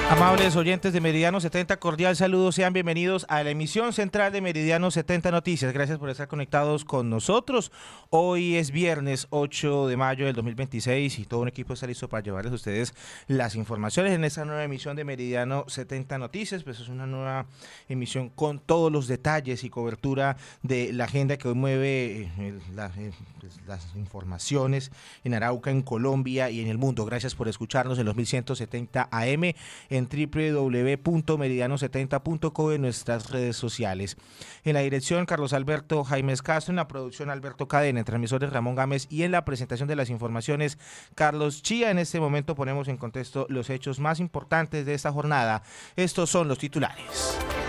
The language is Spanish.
Amables oyentes de Meridiano 70, cordial saludo, sean bienvenidos a la emisión central de Meridiano 70 Noticias. Gracias por estar conectados con nosotros. Hoy es viernes 8 de mayo del 2026 y todo un equipo está listo para llevarles a ustedes las informaciones en esta nueva emisión de Meridiano 70 Noticias. Pues es una nueva emisión con todos los detalles y cobertura de la agenda que hoy mueve las informaciones en Arauca, en Colombia y en el mundo. Gracias por escucharnos en los 1170 AM, en www.meridiano70.co, en nuestras redes sociales. En la dirección, Carlos Alberto Jaimes Castro; en la producción, Alberto Cadena; en transmisores, Ramón Gámez; y en la presentación de las informaciones, Carlos Chía. En este momento ponemos en contexto los hechos más importantes de esta jornada. Estos son los titulares.